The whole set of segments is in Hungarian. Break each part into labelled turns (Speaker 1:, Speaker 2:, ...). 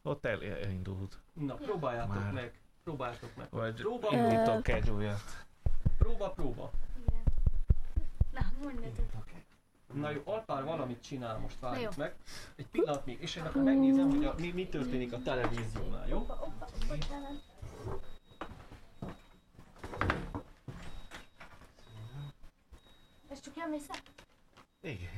Speaker 1: Ott elindult.
Speaker 2: Na, próbáljátok meg.
Speaker 1: Vagy
Speaker 2: Próba.
Speaker 1: indítok egy olyat.
Speaker 2: Próba.
Speaker 3: Na, mondjatok.
Speaker 2: Na jó, Alpár valamit csinál, most
Speaker 3: Na
Speaker 2: várjuk
Speaker 3: jó.
Speaker 2: meg. Egy pillanat még, és én akkor megnézem, hogy mi történik a televíziónál, jó?
Speaker 3: Bocsánat. Ez csak jön vissza?
Speaker 1: Igen.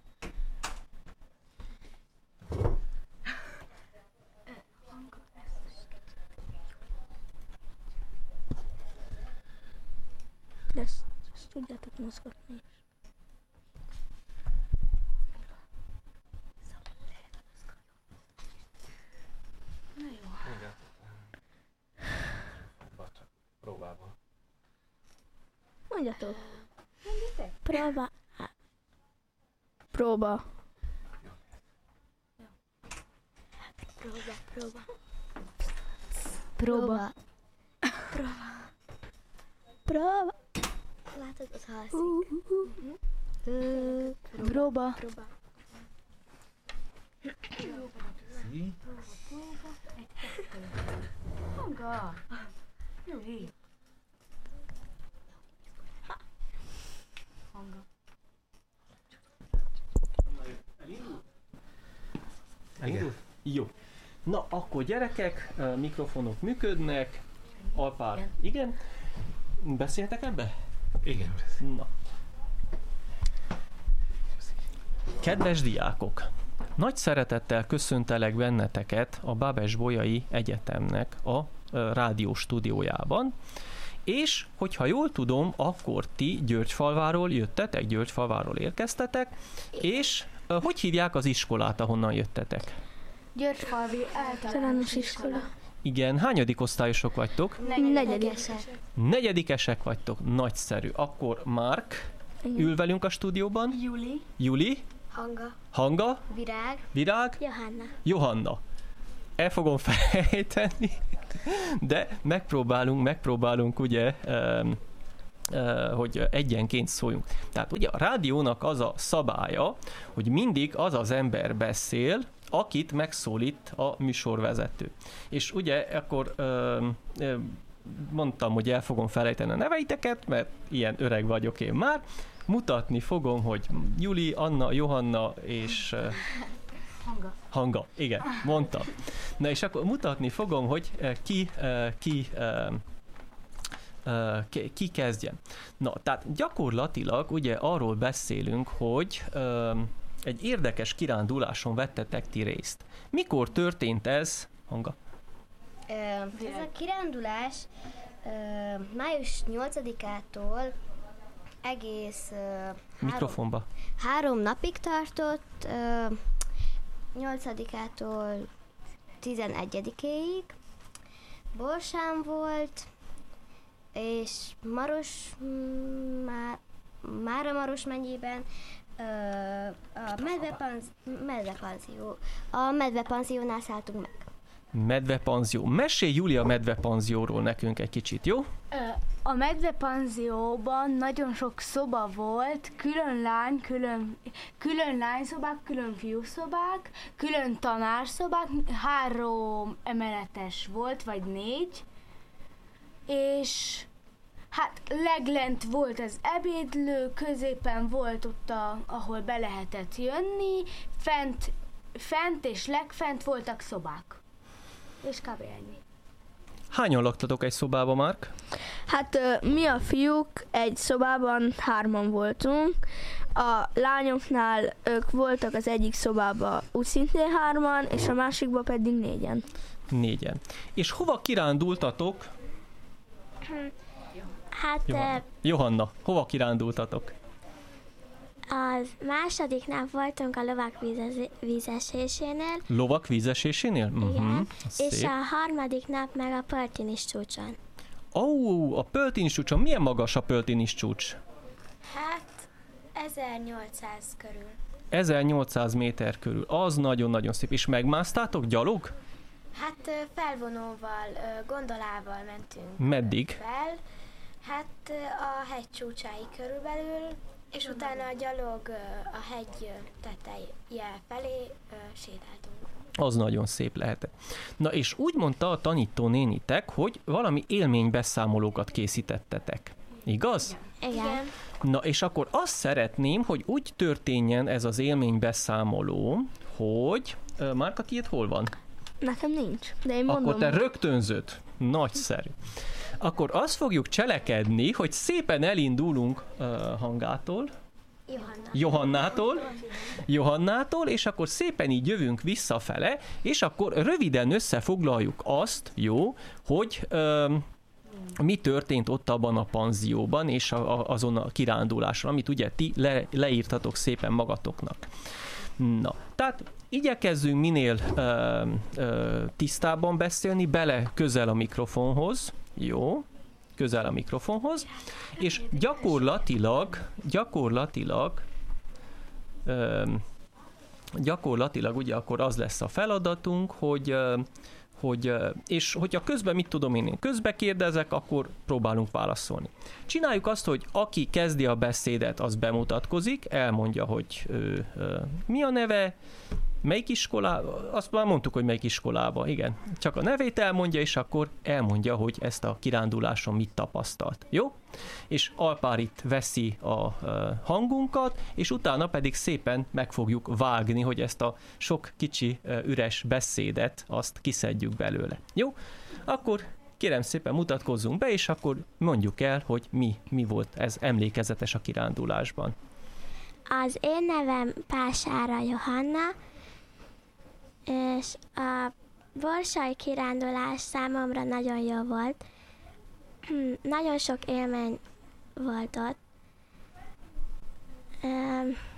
Speaker 4: De ezt tudjátok mozgatni is.
Speaker 3: Na jó.
Speaker 1: Igen. Próbálva.
Speaker 4: Mondjatok.
Speaker 3: Mondjátok?
Speaker 4: Próba. Próba.
Speaker 3: Próba.
Speaker 4: Próba. Próba.
Speaker 3: Látod, az halszik.
Speaker 4: Próba.
Speaker 1: Szí?
Speaker 3: Hanga. Júli. Hanga.
Speaker 2: Elindul? Jó. Na, akkor gyerekek, mikrofonok működnek. Alpár, igen. Beszéltek ebbe?
Speaker 1: Igen.
Speaker 2: Na. Kedves diákok! Nagy szeretettel köszöntelek benneteket a Bábes-Bolyai Egyetemnek a rádió stúdiójában, és hogyha jól tudom, akkor ti Györgyfalváról jöttetek, Györgyfalváról érkeztetek, és hogy hívják az iskolát, ahonnan jöttetek?
Speaker 3: Györgyfalvi
Speaker 4: Általános iskola.
Speaker 2: Igen, hányadik osztályosok vagytok?
Speaker 3: Negyedikesek.
Speaker 2: Negyedikesek vagytok, nagyszerű. Akkor Márk ül velünk a stúdióban,
Speaker 3: Júli.
Speaker 2: Juli,
Speaker 3: Hanga.
Speaker 2: Hanga,
Speaker 3: Virág.
Speaker 2: Virág,
Speaker 3: Johanna.
Speaker 2: Johanna. El fogom fejteni, de megpróbálunk ugye, hogy egyenként szóljunk. Tehát ugye a rádiónak az a szabálya, hogy mindig az az ember beszél, akit megszólít a műsorvezető. És ugye akkor mondtam, hogy el fogom felejteni a neveiteket, mert ilyen öreg vagyok én már. Mutatni fogom, hogy Juli, Anna, Johanna és Hanga. Igen, mondtam. Na és akkor mutatni fogom, hogy ki kezdjen. Na, tehát gyakorlatilag ugye arról beszélünk, hogy egy érdekes kiránduláson vettetek ti részt. Mikor történt ez, Hanga?
Speaker 5: Ez a kirándulás május 8-ától egész
Speaker 2: Mikrofonba.
Speaker 5: 3 napig tartott, 8-ától 11-éig. Borsán volt, és Mára-Maros megyében a medvepanziónál szálltunk meg.
Speaker 2: Medvepanzió. Mesélj, Júli, a medvepanzióról nekünk egy kicsit, jó?
Speaker 4: A medvepanzióban nagyon sok szoba volt, külön lányszobák, külön fiúszobák, külön tanárszobák, 3 emeletes volt, vagy 4, és hát leglent volt az ebédlő, középen volt ott, ahol be lehetett jönni, fent és legfent voltak szobák. És kb. Ennyi.
Speaker 2: Hányan laktatok egy szobába, Márk?
Speaker 4: Hát mi a fiúk egy szobában 3-an voltunk, a lányoknál ők voltak az egyik szobában úgy szintén 3-an, és a másikban pedig 4-en.
Speaker 2: 4-en. És hova kirándultatok?
Speaker 6: Hát
Speaker 2: Johanna, hova kirándultatok?
Speaker 6: az második nap voltunk a lovak vízesésénél,
Speaker 2: Lovak vízesésénél?
Speaker 6: igen,
Speaker 2: Szép.
Speaker 6: és a harmadik nap meg a Pöltinis csúcson.
Speaker 2: A Pöltinis csúcson. Milyen magas a Pöltinis csúcs?
Speaker 6: Hát 1800 körül.
Speaker 2: 1800 méter körül. Az nagyon-nagyon szép. És megmásztátok gyalog?
Speaker 6: Hát felvonóval, gondolával mentünk
Speaker 2: Meddig?
Speaker 6: fel, hát a hegy csúcsáig körülbelül, és utána a gyalog a hegy teteje felé sétáltunk.
Speaker 2: Az nagyon szép lehetett. Na és úgy mondta a tanító nénitek, hogy valami élménybeszámolókat készítettetek. Igaz?
Speaker 5: Igen.
Speaker 2: Na és akkor azt szeretném, hogy úgy történjen ez az élménybeszámoló, hogy... Márka, tiéd hol van?
Speaker 3: Nekem nincs, de én mondom.
Speaker 2: Akkor te rögtönzöd. Nagyszerű. Akkor azt fogjuk cselekedni, hogy szépen elindulunk Hangától, Johannától, és akkor szépen így jövünk visszafele, és akkor röviden összefoglaljuk azt, jó, hogy mi történt ott abban a panzióban, és azon a kiránduláson, amit ugye ti leírtatok szépen magatoknak. Na, tehát igyekezzünk minél tisztábban beszélni, bele közel a mikrofonhoz, jó, közel a mikrofonhoz, és gyakorlatilag ugye akkor az lesz a feladatunk, hogy és hogyha közben, mit tudom én közbe kérdezek, akkor próbálunk válaszolni. Csináljuk azt, hogy aki kezdi a beszédet, az bemutatkozik, elmondja, hogy mi a neve, melyik iskolában, azt már mondtuk, hogy melyik iskolába, igen. Csak a nevét elmondja, és akkor elmondja, hogy ezt a kiránduláson mit tapasztalt. Jó? És Alpár itt veszi a hangunkat, és utána pedig szépen meg fogjuk vágni, hogy ezt a sok kicsi üres beszédet, azt kiszedjük belőle. Jó? Akkor kérem szépen mutatkozzunk be, és akkor mondjuk el, hogy mi volt ez emlékezetes a kirándulásban.
Speaker 5: Az én nevem Pására Johanna, és a borsai kirándulás számomra nagyon jó volt. Nagyon sok élmény volt ott.